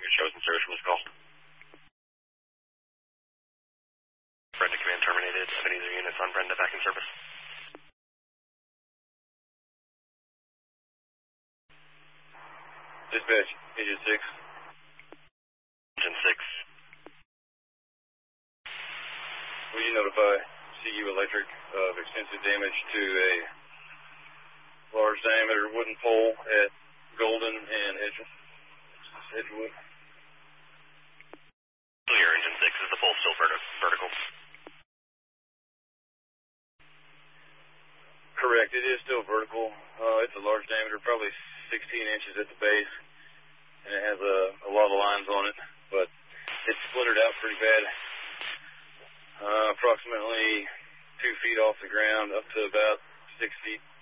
chosen service from this call. Brenda command terminated. Any other units on Brenda back in service? Dispatch, Engine 6. Engine 6. Will you notify CU Electric of extensive damage to a large diameter wooden pole at Golden and Edgewood? Clear, Engine 6. Is the pole still vertical? Correct, it is still vertical. It's a large diameter, probably 16 inches at the base, and it has a lot of lines on it, but it's splintered out pretty bad. Approximately 2 feet off the ground, up to about 6 feet